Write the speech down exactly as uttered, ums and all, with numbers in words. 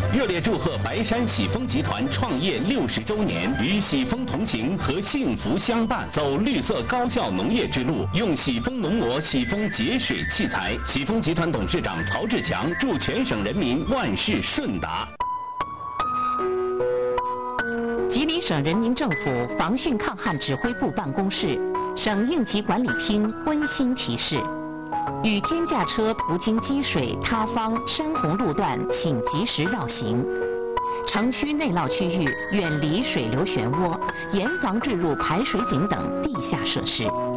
热烈祝贺白山喜丰集团创业六十周年，与喜丰同行和幸福相伴，走绿色高效农业之路，用喜丰农膜、喜丰节水器材。喜丰集团董事长曹志强祝全省人民万事顺达。 吉林省人民政府防汛抗旱指挥部办公室、省应急管理厅温馨提示：雨天驾车途经积水、塌方、山洪路段，请及时绕行。城区内涝区域远离水流漩涡，严防坠入排水井等地下设施。